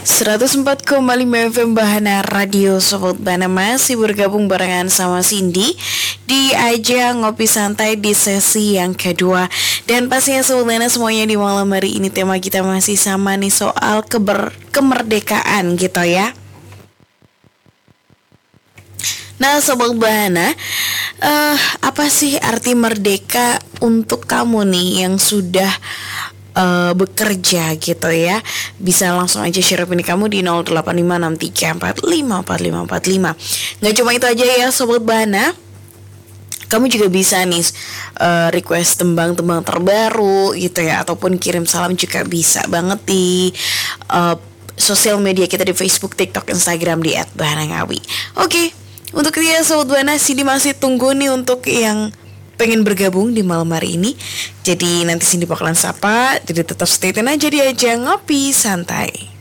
104,5 FM Bahana Radio. Sobat Bahana masih bergabung barengan sama Cindy di ajang ngopi santai di sesi yang kedua. Dan pastinya Sobat Bahana semuanya di malam hari ini tema kita masih sama nih, soal kemerdekaan gitu ya. Nah Sobat Bahana, apa sih arti merdeka untuk kamu nih yang sudah bekerja gitu ya? Bisa langsung aja share opini kamu di 085634545545. Nggak cuma itu aja ya Sobat Bahana, kamu juga bisa nih request tembang-tembang terbaru gitu ya, ataupun kirim salam juga bisa banget di sosial media kita di Facebook, TikTok, Instagram di @bahanangawi. Oke, untuk dia Sobat Bahana, Cindy masih tunggu nih untuk yang pengen bergabung di malam hari ini. Jadi nanti Cindy bakalan sapa, jadi tetap stay tune aja di ajang ngopi santai.